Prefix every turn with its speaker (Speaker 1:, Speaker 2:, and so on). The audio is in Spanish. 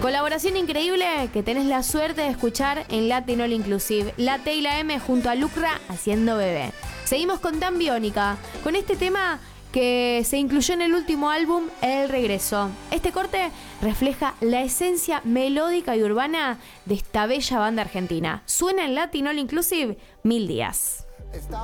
Speaker 1: Colaboración increíble que tenés la suerte de escuchar en Latin All Inclusive. La T y la M junto a Lucra haciendo bebé. Seguimos con Tan Biónica, con este tema que se incluyó en el último álbum El Regreso. Este corte refleja la esencia melódica y urbana de esta bella banda argentina. Suena en Latin All Inclusive 1000 días.